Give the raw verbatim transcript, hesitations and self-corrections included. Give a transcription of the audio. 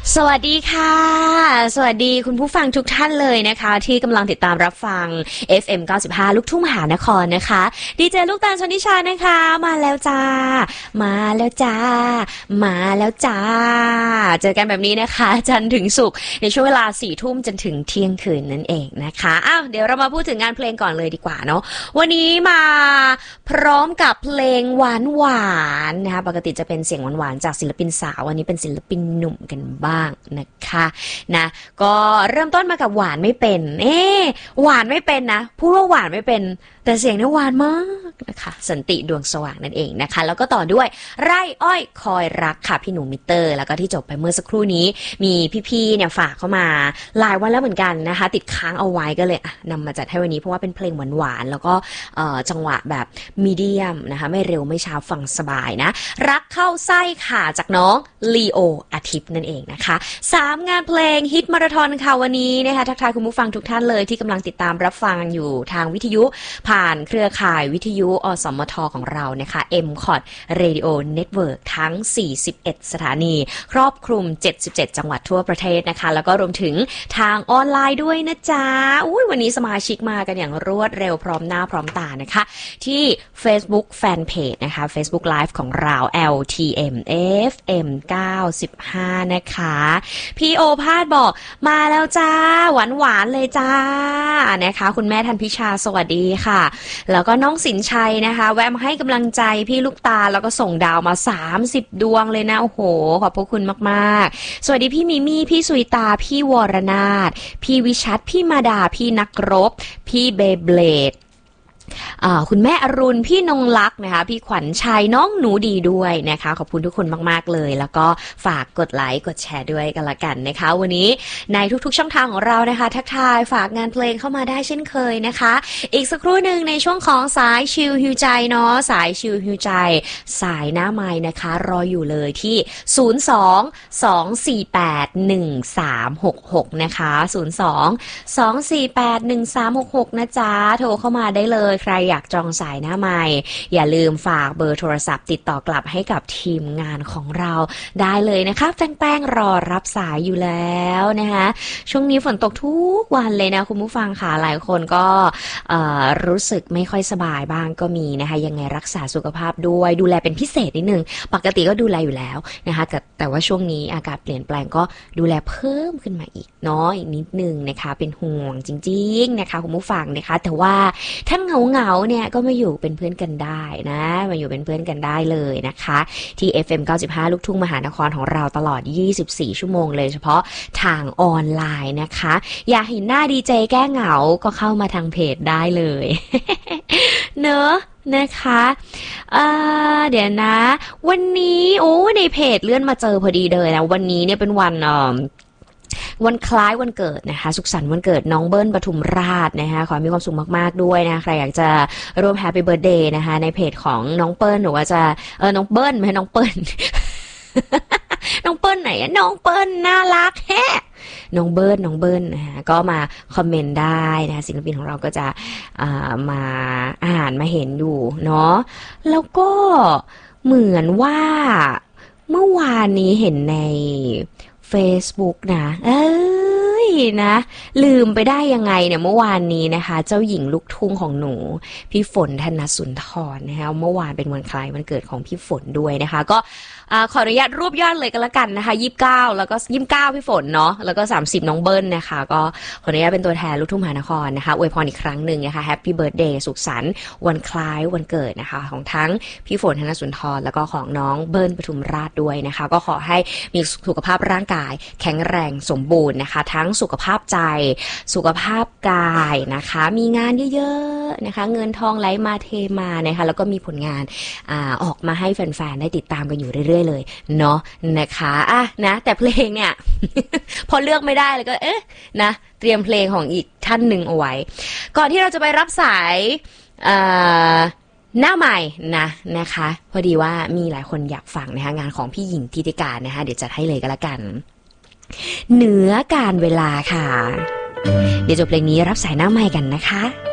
สวัสดีค่ะสวัสดีคุณผู้ฟังทุกท่านเลยนะคะที่กำลังติดตามรับฟัง เอฟ เอ็ม เก้าสิบห้า ลูกทุ่งมหานครนะคะดีเจลูกตาลชนทิชานะคะมาแล้วจ้ามาแล้วจ้ามาแล้วจ้าเจอกันแบบนี้นะคะจันทร์ถึงศุกร์ในช่วงเวลาสี่ทุ่มจนถึงเที่ยงคืนนั่นเองนะคะอ้าวเดี๋ยวเรามาพูดถึงงานเพลงก่อนเลยดีกว่าเนาะวันนี้มาพร้อมกับเพลงหวานหวานนะคะปกติจะเป็นเสียงหวานๆจากศิลปินสาววันนี้เป็นศิลปินหนุ่มกันบ้างนะคะนะก็เริ่มต้นมากับหวานไม่เป็นเอ๊หวานไม่เป็นนะพูดว่าหวานไม่เป็นแต่เสียงเนี่ยหวานมากนะคะสันติดวงสว่างนั่นเองนะคะแล้วก็ต่อด้วยไร่อ้อยคอยรักค่ะพี่หนูมิเตอร์แล้วก็ที่จบไปเมื่อสักครู่นี้มีพี่ๆเนี่ยฝากเข้ามาหลายวันแล้วเหมือนกันนะคะติดค้างเอาไว้ก็เลยนำมาจัดให้วันนี้เพราะว่าเป็นเพลงหวานๆแล้วก็จังหวะแบบมีเดียมนะคะไม่เร็วไม่ช้าฟังสบายนะรักเข้าไส้ค่ะจากน้องลีโออาทิตย์นั่นเองนะคะสามงานเพลงฮิตมาราธอนค่ะวันนี้นะคะทักทายคุณผู้ฟังทุกท่านเลยที่กำลังติดตามรับฟังอยู่ทางวิทยุผ่านเครือข่ายวิทยุอสมทของเรานะคะ เอ็ม คอท Radio Network ทั้งสี่สิบเอ็ดสถานีครอบคลุมเจ็ดสิบเจ็ดจังหวัดทั่วประเทศนะคะแล้วก็รวมถึงทางออนไลน์ด้วยนะจ๊ะอุ้ยวันนี้สมาชิกมากันอย่างรวดเร็วพร้อมหน้าพร้อมตานะคะที่ Facebook Fanpage นะคะ Facebook Live ของเรา แอล ที เอ็ม เอฟ เอ็ม เก้าสิบห้า นะคะพี่โอภาสบอกมาแล้วจ้าหวานหวานเลยจ้านะคะคุณแม่ทันพิชาสวัสดีค่ะแล้วก็น้องสินชัยนะคะแวะมาให้กำลังใจพี่ลูกตาแล้วก็ส่งดาวมาสามสิบดวงเลยนะโอ้โหขอบพระคุณมากๆสวัสดีพี่มิมี่พี่สุยตาพี่วรนาถพี่วิชัดพี่มาดาพี่นักรบพี่เบเบลดคุณแม่อรุณพี่นงลักษ์นะคะพี่ขวัญชัยน้องหนูดีด้วยนะคะขอบคุณทุกคนมากๆเลยแล้วก็ฝากกดไลค์กดแชร์ด้วยกันละกันนะคะวันนี้ในทุกๆช่องทางของเรานะคะทักทายฝากงานเพลงเข้ามาได้เช่นเคยนะคะอีกสักครู่หนึ่งในช่วงของสายชิลฮิวใจเนาะสายชิลฮิวใจสายหน้าไมค์นะคะรออยู่เลยที่ศูนย์ สอง สอง สี่ แปด หนึ่ง สาม หก หกนะคะศูนย์ สอง สอง สี่ แปด หนึ่ง สาม หก หกนะจ๊ะโทรเข้ามาได้เลยใครอยากจองสายหน้าไมค์อย่าลืมฝากเบอร์โทรศัพท์ติดต่อกลับให้กับทีมงานของเราได้เลยนะคะแป้งๆรอรับสายอยู่แล้วนะคะช่วงนี้ฝนตกทุกวันเลยนะคุณผู้ฟังค่ะหลายคนก็รู้สึกไม่ค่อยสบายบ้างก็มีนะคะยังไงรักษาสุขภาพด้วยดูแลเป็นพิเศษนิดนึงปกติก็ดูแลอยู่แล้วนะคะแต่ว่าช่วงนี้อากาศเปลี่ยนแปลงก็ดูแลเพิ่มขึ้นมาอีกเนาะอีกนิดนึงนะคะเป็นห่วงจริงๆนะคะคุณผู้ฟังนะคะแต่ว่าถ้าเหงาเหงาเนี่ยก็มาอยู่เป็นเพื่อนกันได้นะมาอยู่เป็นเพื่อนกันได้เลยนะคะที่ เอฟ เอ็ม เก้าสิบห้า ลูกทุ่งมหานครของเราตลอดยี่สิบสี่ชั่วโมงเลยเฉพาะทางออนไลน์นะคะอยากเห็นหน้าดีเจแก้เหงาก็เข้ามาทางเพจได้เลย เนอะนะคะเดี๋ยวนะวันนี้โอ้ในเพจเลื่อนมาเจอพอดีเลยนะวันนี้เนี่ยเป็นวันวันคล้ายวันเกิดนะคะสุขสันต์วันเกิดน้องเบิ้ลปทุมราชนะคะขอให้มีความสุขมากๆด้วยนะใครอยากจะร่วมแฮปปี้เบิร์ธเดย์นะคะในเพจของน้องเปิ้ลหรือว่าจะเออน้องเบิ้ลไม่ใช่น้องเปิ้ล น้องเปิ้ลไหนอะน้องเปิ้ลน่ารักแฮะน้องเบิ้ลน้องเบิ้ลนะคะก็มาคอมเมนต์ได้นะคะศิลปินของเราก็จะมาอ่านมาเห็นอยู่เนาะแล้วก็เหมือนว่าเมื่อวานนี้เห็นในFacebook นะเอ้ยนะลืมไปได้ยังไงเนี่ยเมื่อวานนี้นะคะเจ้าหญิงลูกทุ่งของหนูพี่ฝนธนสุนทรนะคะเมื่อวานเป็นวันคล้ายวันเกิดของพี่ฝนด้วยนะคะก็ขออนุญาตรวบยอดเลยกันละกันนะคะยี่สิบเก้าแล้วก็ยี่สิบเก้าพี่ฝนเนาะแล้วก็สามสิบน้องเบิ้ลนะคะก็ขออนุญาตเป็นตัวแทนลูกทุ่งมหานครนะคะอวยพรอีกครั้งหนึ่งนะคะแฮปปี้เบิร์ธเดย์สุขสันต์วันคล้ายวันเกิดนะคะของทั้งพี่ฝนธนสุนทรแล้วก็ของน้องเบิ้ลปทุมราชด้วยนะคะก็ขอให้มีสุขภาพร่างกายแข็งแรงสมบูรณ์นะคะทั้งสุขภาพใจสุขภาพกายนะคะมีงานเยอะๆนะคะเงินทองไหลมาเทมานะคะแล้วก็มีผลงานอ่าออกมาให้แฟนๆได้ติดตามกันอยู่เรื่อยๆเลยเนาะนะคะอ่ะนะแต่เพลงเนี่ย พอเลือกไม่ได้เลยก็เอ๊ะนะเตรียมเพลงของอีกท่านหนึ่งเอาไว้ก่อนที่เราจะไปรับสายอ่าหน้าใหม่นะนะคะพอดีว่ามีหลายคนอยากฟังนะคะงานของพี่หญิงทิติการนะคะเดี๋ยวจัดให้เลยก็แล้วกันเหนือการเวลาค่ะเดี๋ยวจบเพลงนี้รับสายหน้าใหม่กันนะคะ